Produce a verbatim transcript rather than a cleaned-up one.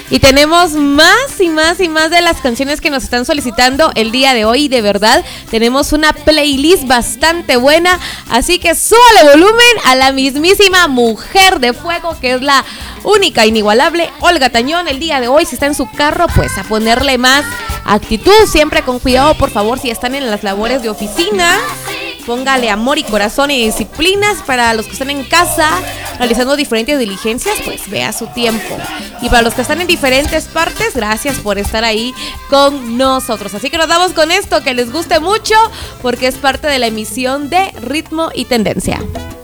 Y tenemos más y más y más de las canciones que nos están solicitando el día de hoy. De verdad, tenemos una playlist bastante buena. Así que súbale volumen a la mismísima Mujer de Fuego, que es la única, inigualable Olga Tañón. El día de hoy, si está en su carro, pues a ponerle más actitud. Siempre con cuidado, por favor, si están en las labores de oficina. Póngale amor y corazón y disciplinas. Para los que están en casa realizando diferentes diligencias, pues vea su tiempo. Y para los que están en diferentes partes, gracias por estar ahí con nosotros. Así que nos damos con esto, que les guste mucho, porque es parte de la emisión de Ritmo y Tendencia.